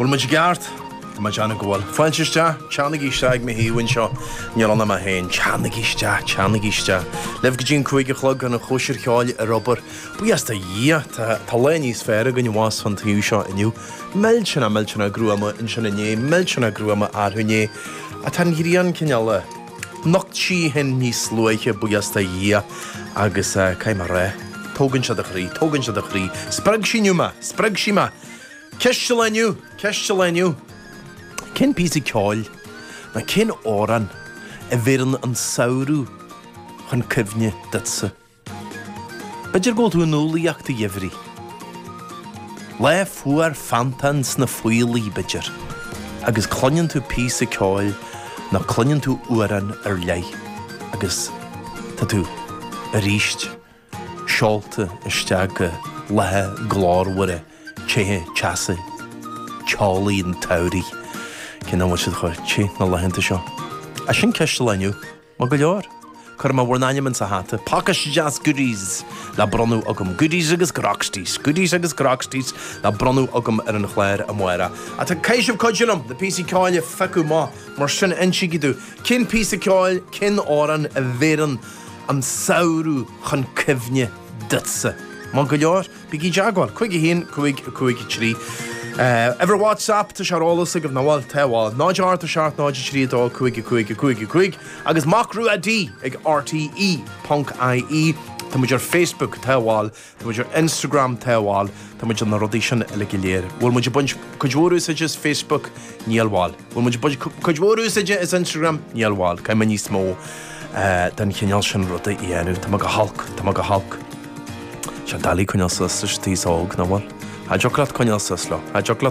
muid gart, Tá ma Jana gháil. Fáilteiste, teannaigh isteag me híhain seo, nealanna ma hain, teannaigh iste. Lef go dín chuig a chlog an a chóisiir cheáil a robar. Buíasta tá léní sféra gan was fan tíú seo iniu. Melchana grúama in sinna né, melchana grúama arhuné. A tan hirían cinneala. Nocht sí hen níos luaiche buíasta agus caiim a ré. Tógann se a chrí. Sprag sí ma. Ceiste leniu. Cyn písa ceáil, na cyn óran a bhéran an saoirú chun cyfne ditsa. Beidir go tú nólaíochta dhéhrí. Le fuair fantans na fuilí beidir, agus cloineann tú písa ceáil na cloineann tú óran ar lei, agus tá tú a ríist, seolta isteag lethe glárhare, tséthe teasa, teálaí an taurí. Cyn am wysiad chwyr, chi na lehenta sio. A sy'n ceiste leniu, ma go leor. Cwr ma warnaim yn sa hata. Pacas jas goodies. La bronw agam goodies agus groxties. La bronw agam ar yn chléir a mwera. A ta ceisio codjunum, the PC coil fecu ma. Mar sy'n ensi gydw. Cyn PC coil, cyn oran a feran am saurw chan cyfne dytsa. Ma go leor, bigi jaguar. Cwig i hyn, cwig i tri. Ever WhatsApp to Sharolas of Nawal Tewal, Najar to Shart Naji Chrido, Quig, agus Makru Adi, RTE, Punk IE, to your Facebook Tewal, to your Instagram Tewal, to your Narodishan Elegilier. Will much bunch Kujuru sages Facebook, Nielwal. Will much bunch Kujuru sages Instagram, Nielwal, Kaimani Smo, then Kinyalshan Rota Ianu, Tamaga Hulk. Shadali Kunyasas, Tis Og Nawal. A joglat conial suslo.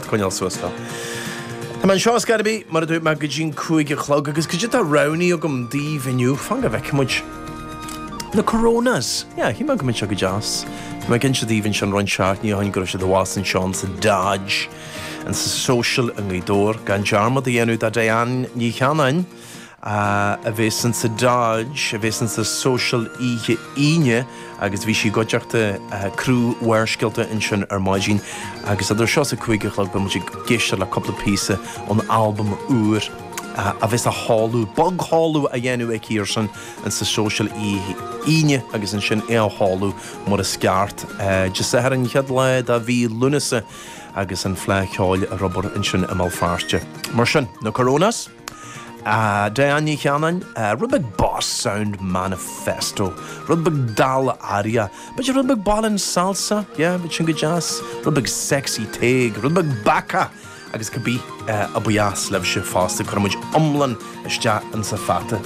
Tá man seos garbi, mar a dúib me go dín cúig a chlog, agus go dtá rowní agam díomh iniu, fanga bheith muid na coronas. Hí me go muid se go jazz. Me gin se díomhann sean roin seart, ní hain go se wasan sean sa Dodge, an sa social an gaidór, gan jarma da dhéanú da dayan ní cheanain, a bhésan sa Dodge, a bhésan sa social ihe ine, agus bhí si goteachta crú weirskilta in sin ar maidín, agus idir seo sa cuige chlag ba muid géiste le coppla písa an album úr a bheits a hallú, bug hallú a dhéanú ag íirsan an sa social ine agus in sin hallú mar a sceart. Just sa an chead le a bhí lunasa agus an fleáil a robar in sin am alfáste. Mar sin, na coronas, Diane Chanan, Rubik Boss Sound Manifesto, Rubik Dal Aria, but you Rubik Ball and Salsa, but Chinga Jazz, Rubik Sexy Tag, Rubik Baka, agus could be a buyas levshe faster, Kramaj Umlan, Shja and Safata.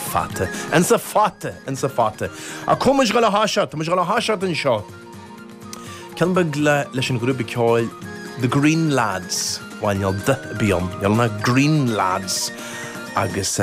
A Komaj Gala Hashat and Shaw. Kelbeg Leshin Rubik Coil, the Green Lads, while you'll beyond, you'll not Green Lads. Agus